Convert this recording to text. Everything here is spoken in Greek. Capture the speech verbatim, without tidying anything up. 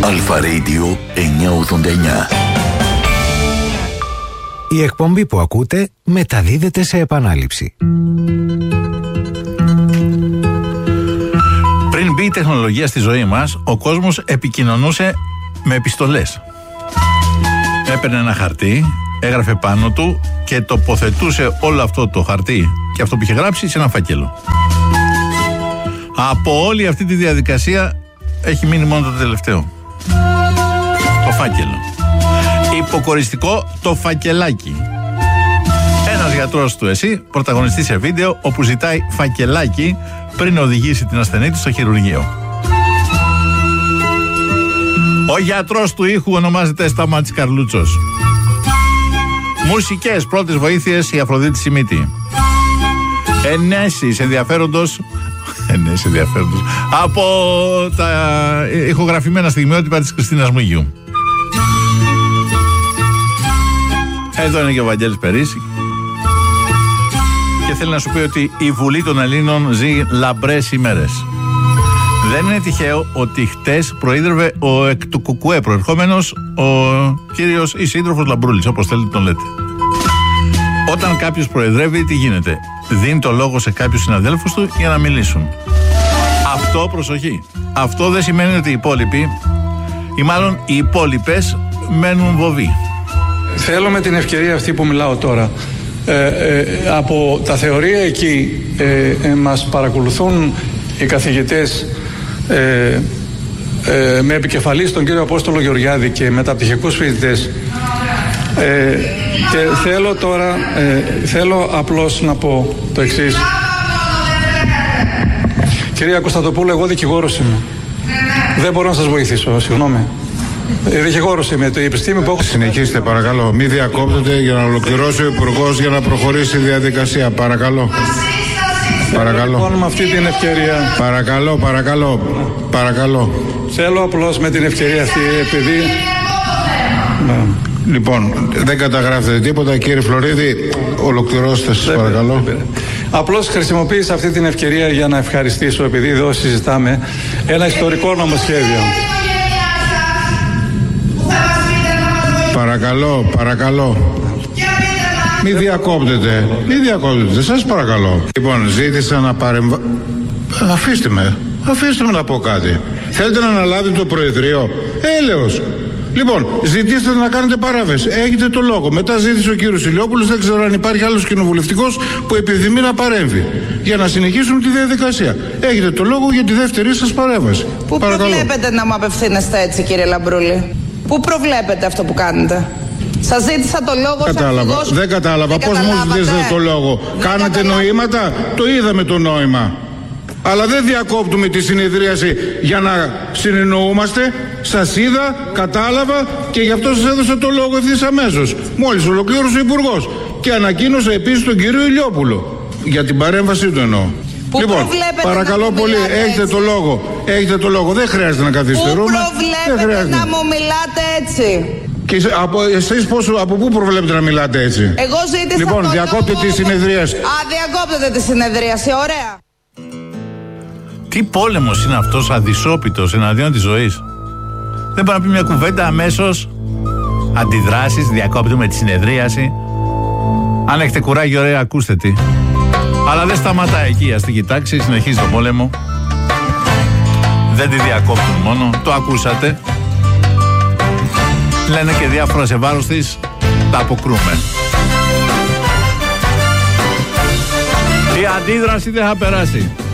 Αλφα Radio εννιακόσια ογδόντα εννιά. Η εκπομπή που ακούτε μεταδίδεται σε επανάληψη. Πριν μπει η τεχνολογία στη ζωή μας, ο κόσμος επικοινωνούσε με επιστολές. Έπαιρνε ένα χαρτί, έγραφε πάνω του και τοποθετούσε όλο αυτό το χαρτί και αυτό που είχε γράψει σε ένα φάκελο. Από όλη αυτή τη διαδικασία έχει μείνει μόνο το τελευταίο. Το φάκελο. Υποκοριστικό το φακελάκι. Ένας γιατρός του ΕΣΥ πρωταγωνιστεί σε βίντεο όπου ζητάει φακελάκι πριν οδηγήσει την ασθενή του στο χειρουργείο. Ο γιατρός του ήχου ονομάζεται Σταμάτης Καρλούτσος. Μουσικές πρώτες βοήθειες η Αφροδίτη Σιμίτη. Ενέσεις ενδιαφέροντος Ενέσεις ενδιαφέροντος από τα ηχογραφημένα στιγμιότυπα της Χριστίνας Μουγιού. Εδώ είναι και ο Βαγγέλης Περής και θέλει να σου πει ότι η Βουλή των Ελλήνων ζει λαμπρές ημέρες. Δεν είναι τυχαίο ότι χτες προείδρευε ο εκ του Κουκουέ προερχόμενος ο κύριος ή σύντροφος Λαμπρούλης, όπως θέλετε τον λέτε. Όταν κάποιος προεδρεύει, τι γίνεται? Δίνει το λόγο σε κάποιους συναδέλφους του για να μιλήσουν. Αυτό, προσοχή, αυτό δεν σημαίνει ότι οι υπόλοιποι ή μάλλον οι υπόλοιπες μένουν βοβοί. Θέλω με την ευκαιρία αυτή που μιλάω τώρα, ε, ε, από τα θεωρία εκεί ε, ε, μας παρακολουθούν οι καθηγητές ε, ε, με επικεφαλής τον κύριο Απόστολο Γεωργιάδη και μεταπτυχιακούς φοιτητές ε, και θέλω τώρα ε, θέλω απλώς να πω το εξής. Κυρία Κωνσταντοπούλου, εγώ δικηγόρος είμαι. Δεν μπορώ να σας βοηθήσω, συγγνώμη. Δικηγόρος είμαι, το επιστήμη που έχω. Συνεχίστε παρακαλώ, μην διακόπτετε για να ολοκληρώσει ο Υπουργός για να προχωρήσει η διαδικασία. Παρακαλώ. Παρακαλώ. Λοιπόν, με αυτή την ευκαιρία. Παρακαλώ, παρακαλώ. Παρακαλώ. Θέλω απλώς με την ευκαιρία αυτή, επειδή. Λοιπόν, δεν καταγράφετε τίποτα, κύριε Φλωρίδη. Ολοκληρώστε σας, παρακαλώ. Απλώς χρησιμοποίησα αυτή την ευκαιρία για να ευχαριστήσω, επειδή εδώ συζητάμε ένα ιστορικό νομοσχέδιο. Παρακαλώ, παρακαλώ. Μη διακόπτετε, μη διακόπτετε, σας παρακαλώ. Λοιπόν, ζήτησα να παρεμβα... Αφήστε με, αφήστε με να πω κάτι. Θέλετε να αναλάβετε το Προεδρείο? Έλεος. Λοιπόν, ζητήστε να κάνετε παράβαση. Έχετε το λόγο. Μετά ζήτησε ο κύριος Ηλιόπουλος, δεν ξέρω αν υπάρχει άλλος κοινοβουλευτικός που επιθυμεί να παρέμβει. Για να συνεχίσουμε τη διαδικασία. Έχετε το λόγο για τη δεύτερη σας παρέμβαση. Πού παρακαλώ. προβλέπετε να μου απευθύνεστε έτσι, κύριε Λαμπρούλη? Πού προβλέπετε αυτό που κάνετε? Σας ζήτησα το λόγο. Κατάλαβα. Σαν δεν κατάλαβα. Πώς μου ζητήσατε το λόγο? Δεν Κάνατε καταλάβα. νοήματα? Το είδαμε το νόημα. Αλλά δεν διακόπτουμε τη συνεδρίαση για να συνεννοούμαστε. Σας είδα, κατάλαβα και γι' αυτό σας έδωσα το λόγο ευθύς αμέσως. Μόλις ολοκλήρωσε ο Υπουργός. Και ανακοίνωσα επίσης τον κύριο Ηλιόπουλο. Για την παρέμβασή του εννοώ. Που λοιπόν, παρακαλώ πολύ, έχετε έτσι. το λόγο. Έχετε το λόγο. Δεν χρειάζεται να καθυστερούμε. Πού προβλέπετε να μου μιλάτε έτσι? Και από εσείς πόσο, από πού προβλέπετε να μιλάτε έτσι? Εγώ ζήτησα λοιπόν, το διακόπτε λόγο. τη συνεδρίαση. Α, διακόπτετε τη συνεδρίαση. Ωραία. Τι πόλεμος είναι αυτός αδυσόπιτος εναντίον της ζωής? Δεν μπορεί να πει μια κουβέντα αμέσως? Αντιδράσεις, διακόπτουμε τη συνεδρίαση. Αν έχετε κουράγιο, ωραία, ακούστε τι. Αλλά δεν σταματάει εκεί, ας την κοιτάξει, συνεχίζει τον πόλεμο. Δεν τη διακόπτουν μόνο, το ακούσατε. Λένε και διάφορα σε βάρος της, τα αποκρούμε. Η αντίδραση δεν θα περάσει.